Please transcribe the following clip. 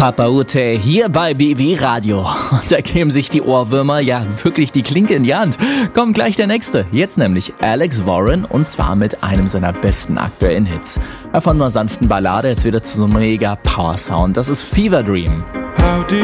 Papa Ute hier bei BB Radio. Und da geben sich die Ohrwürmer ja wirklich die Klinke in die Hand. Kommt gleich der nächste. Jetzt nämlich Alex Warren und zwar mit einem seiner besten aktuellen Hits. Von einer sanften Ballade jetzt wieder zu so einem mega Power-Sound. Das ist Fever Dream.